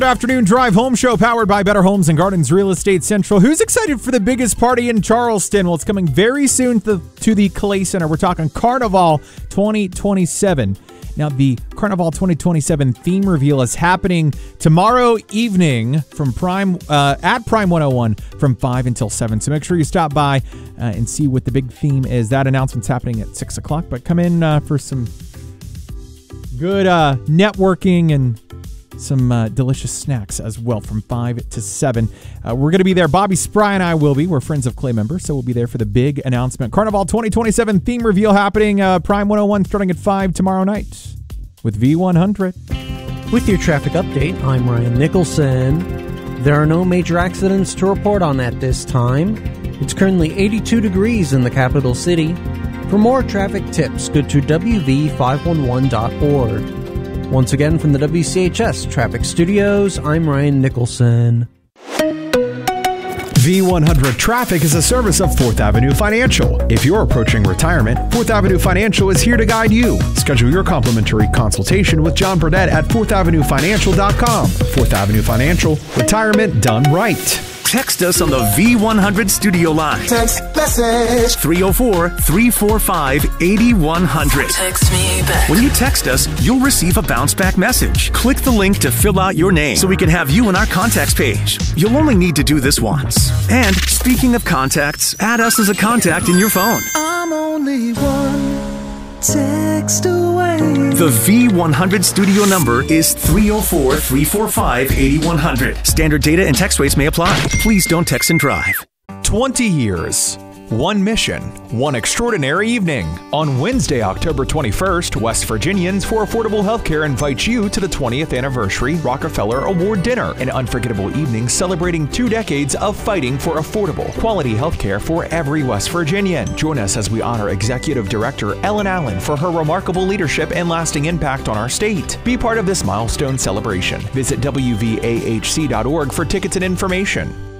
Good afternoon, Drive Home Show powered by Better Homes and Gardens Real Estate Central. Who's excited for the biggest party in Charleston? Well, it's coming very soon to the Clay Center. We're talking Carnival 2027. Now, the Carnival 2027 theme reveal is happening tomorrow evening from at Prime 101 from 5 until 7. So make sure you stop by and see what the big theme is. That announcement's happening at 6 o'clock. But come in for some good networking and some delicious snacks as well from 5 to 7. We're going to be there. Bobby Spry and I will be. We're Friends of Clay members, so we'll be there for the big announcement. Carnival 2027 theme reveal happening Prime 101 starting at 5 tomorrow night with V100. With your traffic update, I'm Ryan Nicholson. There are no major accidents to report on at this time. It's currently 82 degrees in the capital city. For more traffic tips, go to WV511.org. Once again, from the WCHS Traffic Studios, I'm Ryan Nicholson. V100 Traffic is a service of 4th Avenue Financial. If you're approaching retirement, 4th Avenue Financial is here to guide you. Schedule your complimentary consultation with John Burdett at 4thavenuefinancial.com. 4th Avenue Financial, retirement done right. Text us on the V100 studio line. Text message 304-345-8100. Text me back. When you text us, you'll receive a bounce back message. Click the link to fill out your name so we can have you in our contacts page. You'll only need to do this once. And speaking of contacts, add us as a contact in your phone. I'm only one text away. The V100 studio number is 304-345-8100. Standard data and text rates may apply. Please don't text and drive. 20 years. One mission, one extraordinary evening. On Wednesday, October 21st, West Virginians for Affordable Healthcare invites you to the 20th Anniversary Rockefeller Award Dinner, an unforgettable evening celebrating 2 decades of fighting for affordable, quality healthcare for every West Virginian. Join us as we honor Executive Director Ellen Allen for her remarkable leadership and lasting impact on our state. Be part of this milestone celebration. Visit WVAHC.org for tickets and information.